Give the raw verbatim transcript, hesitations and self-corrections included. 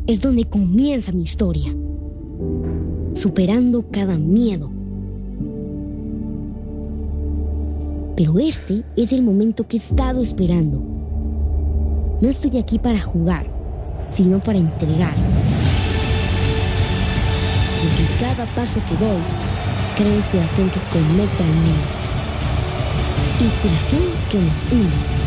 es donde comienza mi historia, superando cada miedo. Pero este es el momento que he estado esperando. No estoy aquí para jugar, sino para entregar. Porque cada paso que doy crea inspiración que conecta al mundo. Inspiración que nos une.